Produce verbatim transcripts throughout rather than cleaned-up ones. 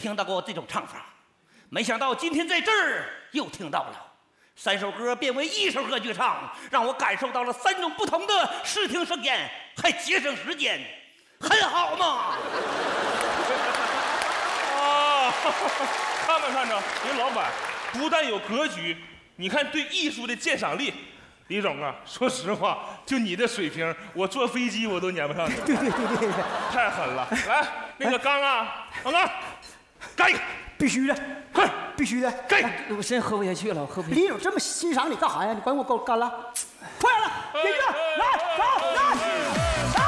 听到过这种唱法，没想到今天在这儿又听到了。三首歌变为一首歌剧唱，让我感受到了三种不同的视听盛宴，还节省时间，很好嘛！ 啊，看没看着？人老板不但有格局，你看对艺术的鉴赏力。李总啊，说实话，就你的水平，我坐飞机我都撵不上你。 对对对对对， 太狠了！来，那个刚啊，刚刚，干一个， 必须的， 快， 必须的， 干一个！ 我真喝不下去了，我喝不下去。 李总这么欣赏你干啥呀？你管我够干了，快点了，演员来走来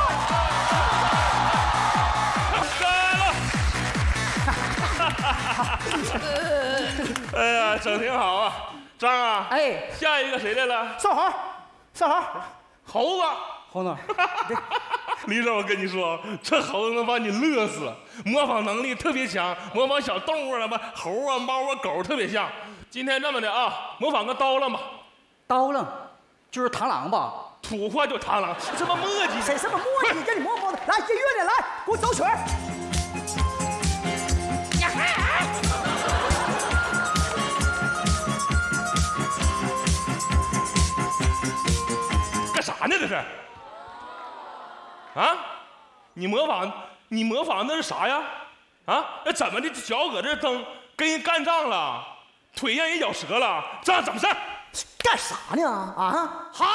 干了！哎呀，整挺好啊。张啊， 哎， 下一个谁来了？ 少豪，少豪， 猴子， 猴子， 李总，我跟你说，这猴子能把你乐死，模仿能力特别强，模仿小动物啊，什么猴啊、猫啊、狗特别像。今天这么的啊，模仿个刀郎吧。 刀郎，就是螳螂吧？ 土话就螳螂，这么磨叽， 谁这么磨叽？让你磨磨的，来音乐的，来，给我走曲儿。呀哈！ 啥呢这是？啊？你模仿你模仿那是啥呀？啊？那怎么的？脚搁这蹬，跟人干仗了，腿让人咬折了，这样怎么事？ 干啥呢？啊？ 好。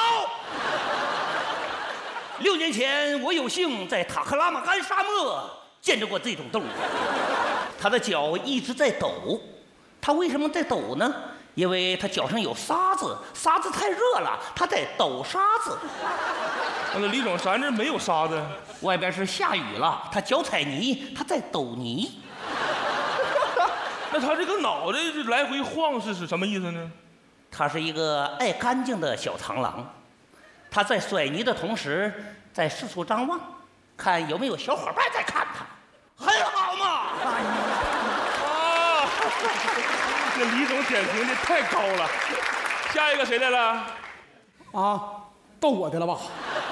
六年前，我有幸在塔克拉玛干沙漠见着过这种动物，它的脚一直在抖。它为什么在抖呢？因为它脚上有沙子，沙子太热了，它在抖沙子。 那李总，咱这没有沙子， 外边是下雨了，它脚踩泥，它在抖泥。 那他这个脑袋来回晃是是什么意思呢？ 它是一个爱干净的小螳螂，它在甩泥的同时，在四处张望，看有没有小伙伴在看它，很好嘛。 啊！这李总点评的太高了。下一个谁来了？ 啊，到我的了吧？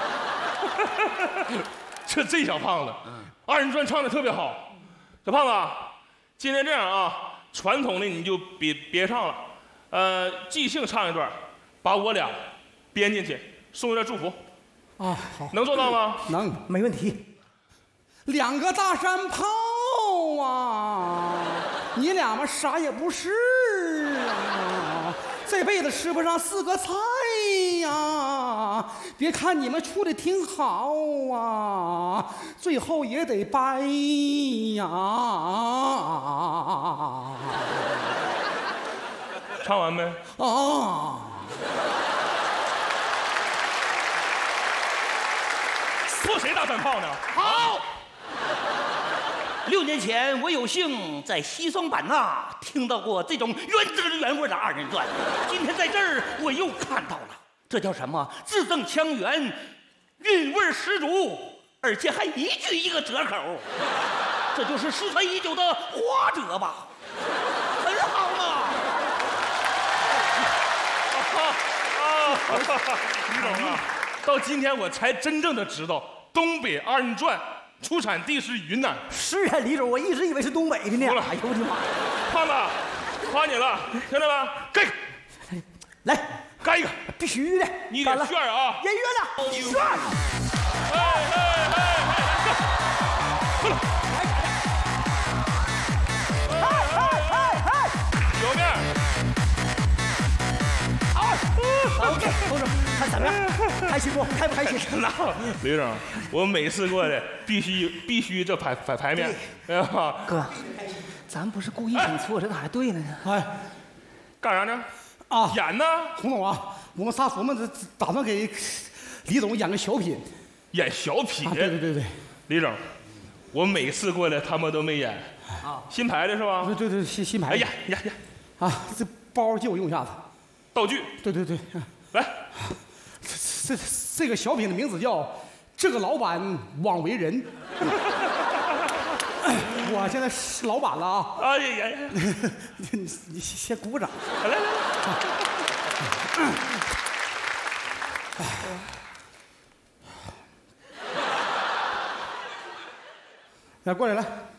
这这小胖子，二人转唱的特别好。小胖子，今天这样啊，传统的你就别别唱了，呃，即兴唱一段，把我俩编进去，送一段祝福。 啊，好， 能做到吗？ 能，没问题。两个大山炮啊，你俩嘛啥也不是啊，这辈子吃不上四个菜呀。别看你们处的挺好啊，最后也得掰呀。 唱完没？ 啊。 说谁大山炮呢？ 好。六年前，我有幸在西双版纳听到过这种原汁原味的二人转。今天在这儿，我又看到了，这叫什么？字正腔圆，韵味十足，而且还一句一个折口。这就是失传已久的花折吧？很好嘛！ 啊，李总啊，到今天我才真正的知道，东北二人转出产地是云南。 是啊，李总，我一直以为是东北的呢。 服了哎呦我的妈！ 胖子，夸你了，听着没？干一个， 来， 干一个， 必须的。 你干了得炫啊！ 音乐的炫。 哎哎哎哎，过来， 哎哎哎！ 有面。 好 ，OK， 侯总，看怎么样？开心不？开不开心？ 那李总，我每次过来必须必须这排排排面，哎呀， 哥，咱不是故意整错，这咋还对了呢？ 哎， 干啥呢？ 啊， 演呢？ 洪总啊，我们仨琢磨着打算给李总演个小品。 演小品？ 啊，对对对对。 李总，我每次过来他们都没演。啊，新排的是吧？ 对对对，新新排。 哎呀呀呀！ 啊，这包借我用一下子。 道具。 对对对， 来， 这这这个小品的名字叫《这个老板枉为人》。我现在是老板了啊！ 哎呀呀呀！ 你你先鼓掌。 来来来。 来，过来来。